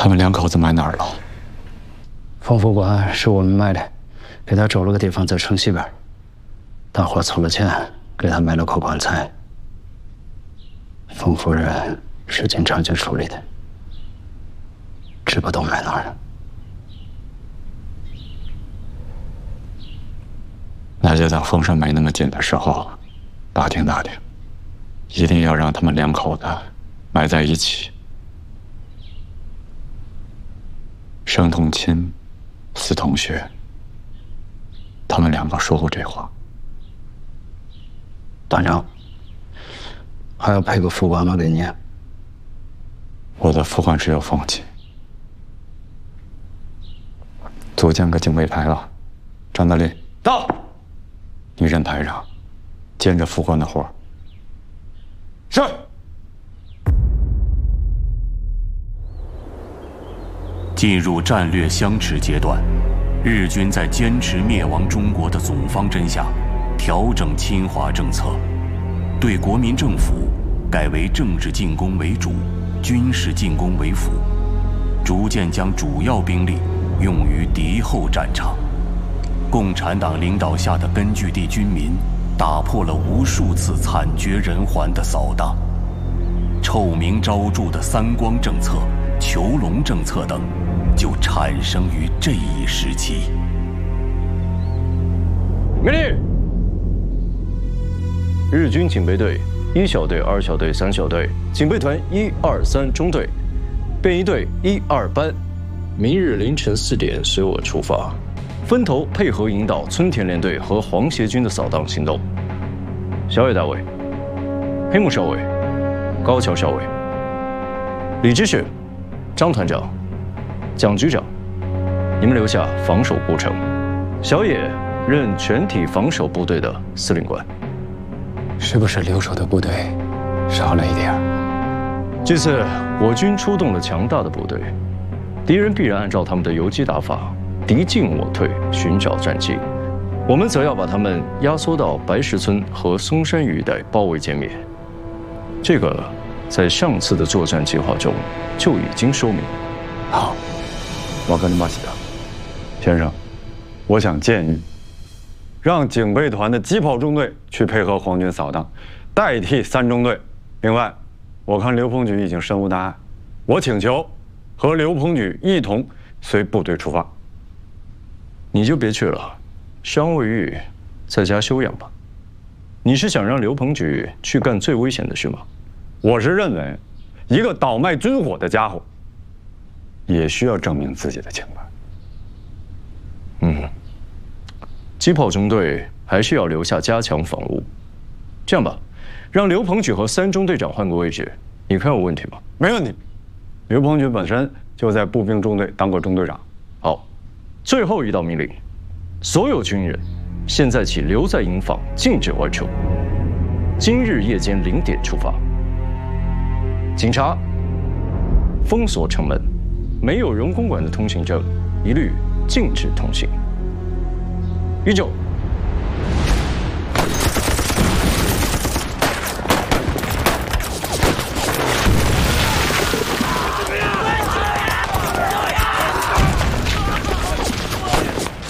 他们两口子埋哪儿了？ 冯副官是我们埋的，给他找了个地方在城西边。大伙凑了钱，给他买了口棺材。冯夫人是警察局处理的，知不懂埋哪儿了。 那就等风声没那么紧的时候，打听打听，一定要让他们两口子埋在一起，生同亲，死同血。他们两个说过这话。 团长，还要配个副官吗？给你？ 我的副官只有凤姐，组建个警备排了。张德林到，你任排长，兼着副官的活儿。是。 进入战略相持阶段，日军在坚持灭亡中国的总方针下，调整侵华政策，对国民政府改为政治进攻为主，军事进攻为辅，逐渐将主要兵力用于敌后战场。共产党领导下的根据地军民打破了无数次惨绝人寰的扫荡，臭名昭著的三光政策、囚笼政策等就产生于这一时期。 命令！日军警备队1小队、2小队、3小队，警备团1、2、3中队，便衣队1、2班，明日凌晨4点随我出发，分头配合引导村田联队和皇协军的扫荡行动。小野大尉、黑木少尉、高桥少尉、李知雪、张团长、蒋局长，你们留下防守部城。小野任全体防守部队的司令官。 是不是留守的部队少了一点儿？ 这次我军出动了强大的部队，敌人必然按照他们的游击打法，敌进我退，寻找战机。我们则要把他们压缩到白石村和松山屿一带，包围歼灭。这个在上次的作战计划中就已经说明。 好，我跟你马西达先生，我想建议让警备团的机炮中队去配合皇军扫荡，代替3中队。另外，我看刘鹏举已经身无大碍，我请求和刘鹏举一同随部队出发。 你就别去了，伤未愈，在家休养吧。你是想让刘鹏举去干最危险的事吗？ 我是认为，一个倒卖军火的家伙，也需要证明自己的清白。 机炮中队还是要留下加强防务。这样吧，让刘鹏举和3中队长换个位置，你看有问题吗？ 没问题。刘鹏举本身就在步兵中队当过中队长。 好，最后一道命令，所有军人现在起留在营房，禁止外出。今日夜间0点出发。警察封锁城门，没有荣公馆的通行证，一律禁止通行。依旧。